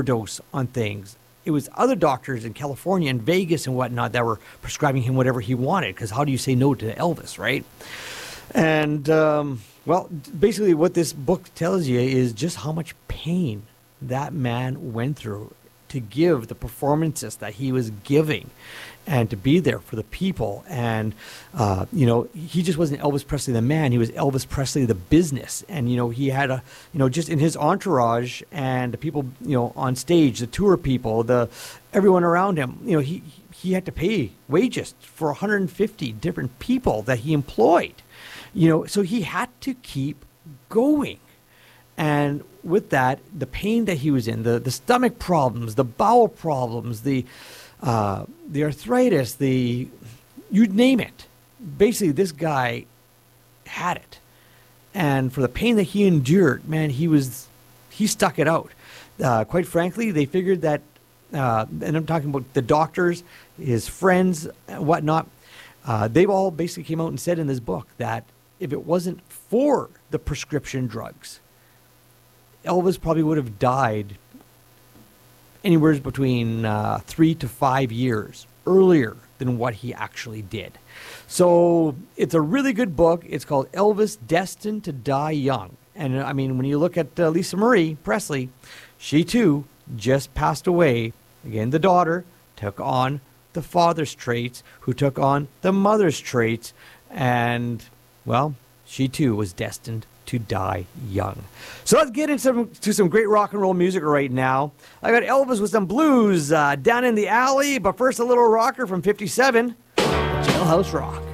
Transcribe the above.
overdose on things. It was other doctors in California and Vegas and whatnot that were prescribing him whatever he wanted. Because how do you say no to Elvis, right? And, well, basically what this book tells you is just how much pain that man went through to give the performances that he was giving and to be there for the people. And, he just wasn't Elvis Presley the man. He was Elvis Presley the business. And, he had just in his entourage and the people, on stage, the tour people, everyone around him, he had to pay wages for 150 different people that he employed. So he had to keep going. And with that, the pain that he was in, the stomach problems, the bowel problems, the arthritis, you name it. Basically, this guy had it. And for the pain that he endured, man, he stuck it out. Quite frankly, they figured that, and I'm talking about the doctors, his friends, whatnot, they've all basically came out and said in this book that if it wasn't for the prescription drugs, Elvis probably would have died anywhere between 3 to 5 years earlier than what he actually did. So it's a really good book. It's called Elvis Destined to Die Young. And I mean, when you look at Lisa Marie Presley, she too just passed away. Again, the daughter took on the father's traits, who took on the mother's traits. And, well, she too was destined to die young. So let's get into some great rock and roll music right now. I got Elvis with some blues down in the alley, but first a little rocker from 57, Jailhouse Rock.